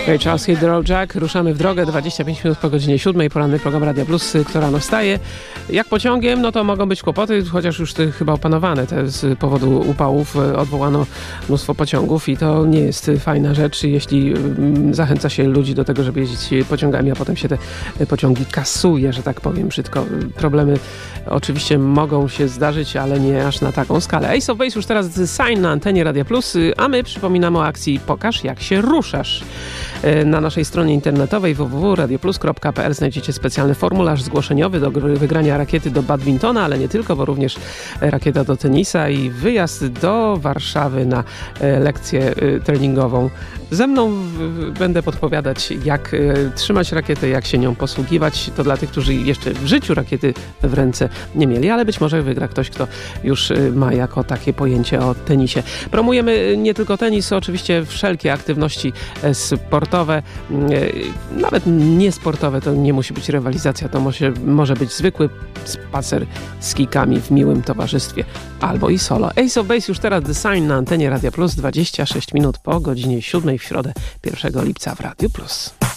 Ray Charles, Hit the Road Jack. Ruszamy w drogę, 25 minut po godzinie 7. Poranny program Radia Plus, kto rano wstaje. Jak pociągiem, no to mogą być kłopoty, chociaż już chyba opanowane. Z powodu upałów odwołano mnóstwo pociągów i to nie jest fajna rzecz, jeśli zachęca się ludzi do tego, żeby jeździć pociągami, a potem się te pociągi kasuje, że tak powiem brzydko. Problemy oczywiście mogą się zdarzyć, ale nie aż na taką skalę. Ace of Base już teraz Sign na antenie Radia Plus, a my przypominamy o akcji Pokaż jak się ruszasz. Na naszej stronie internetowej www.radioplus.pl znajdziecie specjalny formularz zgłoszeniowy do wygrania rakiety do badmintona, ale nie tylko, bo również rakieta do tenisa i wyjazd do Warszawy na lekcję treningową. Ze mną będę podpowiadać, jak trzymać rakietę, jak się nią posługiwać. To dla tych, którzy jeszcze w życiu rakiety w ręce nie mieli, ale być może wygra ktoś, kto już ma jako takie pojęcie o tenisie. Promujemy nie tylko tenis, oczywiście wszelkie aktywności sportowe, nawet niesportowe, to nie musi być rywalizacja, to może być zwykły spacer z kikami w miłym towarzystwie, albo i solo. Ace of Base już teraz The Sign na antenie Radia Plus, 26 minut po godzinie 7 w środę 1 lipca w Radiu Plus.